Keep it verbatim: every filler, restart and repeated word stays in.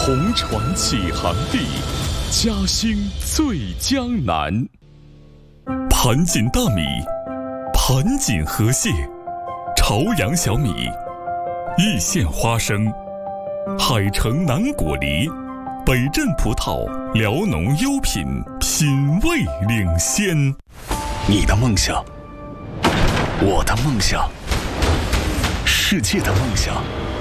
红船起航地，嘉兴最江南。盘锦大米，盘锦河蟹，朝阳小米，易县花生，海城南果梨，北镇葡萄，辽农优品，品味领先。 你的梦想，我的梦想，世界的梦想，